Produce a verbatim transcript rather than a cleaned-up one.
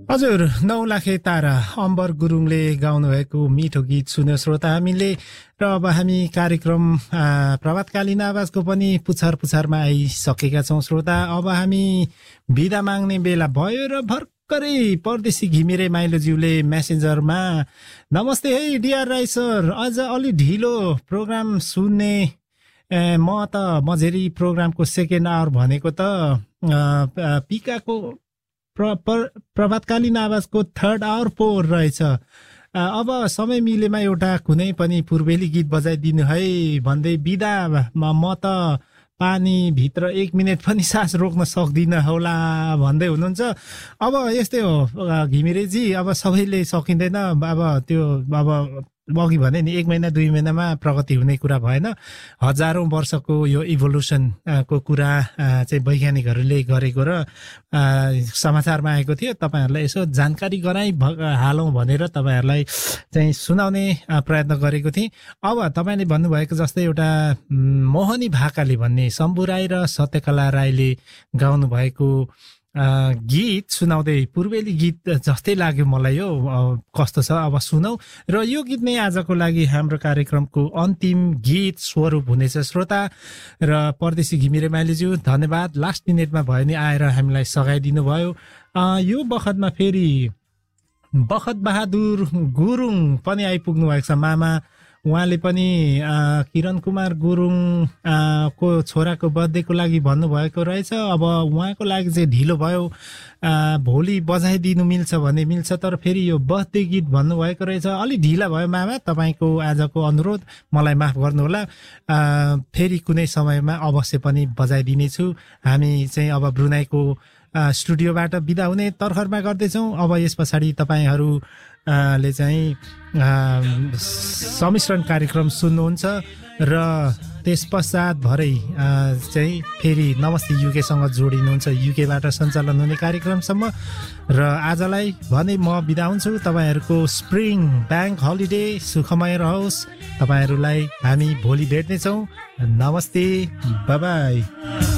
हजुर नौ लाखे तारा अम्बर गुरुङले गाउनुभएको मिठो गीत सुन्यो श्रोता हामीले। र अब हामी कार्यक्रम प्रभातकालीन आवाजको पनि पुछार पुछारमा आइसकेका छौँ श्रोता। अब हामी बिदा माग्ने बेला भयो र भर्खरै परदेशी घिमिरे माइलोज्यूले मेसेन्जरमा नमस्ते है डिआर राई सर, अझ अलि ढिलो प्रोग्राम सुन्ने म त मझेरी प्रोग्रामको सेकेन्ड आवर भनेको त पिकाको प्र, प्र, प्रभातकालीन आवाजको थर्ड आवर पो रहेछ। अब समय मिलेमा एउटा कुनै पनि पूर्वेली गीत बजाइदिनु है भन्दै बिदा म त पानीभित्र एक मिनट पनि सास रोक्न सक्दिनँ होला भन्दै हुनुहुन्छ। अब यस्तै हो घिमिरेजी, अब सबैले सकिँदैन। अब त्यो अब अघि भने नि एक महिना दुई महिनामा प्रगति हुने कुरा भएन। हजारौं वर्षको यो इभोल्युसन को कुरा चाहिँ वैज्ञानिकहरूले गरेको र समाचारमा आएको थियो। तपाईँहरूलाई यसो जानकारी गराइ हालौँ भनेर तपाईँहरूलाई चाहिँ सुनाउने प्रयत्न गरेको थिएँ। अब तपाईँले भन्नुभएको जस्तै एउटा मोहनी भाकाले भन्ने शम्भु राई र सत्यकला राईले गाउनु भएको गीत सुनाउँदै पूर्वेली गीत जस्तै लाग्यो मलाई। यो कस्तो छ अब सुनौ। र यो गीत नै आजको लागि हाम्रो कार्यक्रमको अन्तिम गीत स्वरूप हुनेछ श्रोता। र परदेशी घिमिरे माइलीज्यू धन्यवाद, लास्ट मिनटमा भयो नि आएर हामीलाई सघाइदिनु भयो। यो बखतमा फेरि बखत बहादुर गुरुङ पनि आइपुग्नु भएको छ मामा। उहाँले पनि किरण कुमार गुरुङ को छोराको बर्थडेको लागि भन्नुभएको रहेछ। अब उहाँको लागि चाहिँ ढिलो भयो, भोलि बजाइदिनु मिल्छ भने मिल्छ, तर फेरि यो बर्थडे गीत भन्नुभएको रहेछ। अलि ढिला भयो मामा, तपाईँको आजको अनुरोध मलाई माफ गर्नुहोला। फेरि कुनै समयमा अवश्य पनि बजाइदिनेछु। हामी चाहिँ अब ब्रुनाईको स्टुडियोबाट बिदा हुने तर्खरमा गर्दैछौँ। अब यस पछाडि तपाईँहरू ले चाहिँ सम्मिश्रण कार्यक्रम सुन्नुहुन्छ र त्यस पश्चात भरै चाहिँ फेरि नमस्ते युकेसँग जोडिनुहुन्छ, युकेबाट सञ्चालन हुने कार्यक्रमसम्म। र आजलाई भने म बिदा हुन्छु। तपाईँहरूको स्प्रिङ ब्याङ्क हलिडे सुखमय रहोस्। तपाईँहरूलाई हामी भोलि भेट्नेछौँ। नमस्ते, बाई बाई।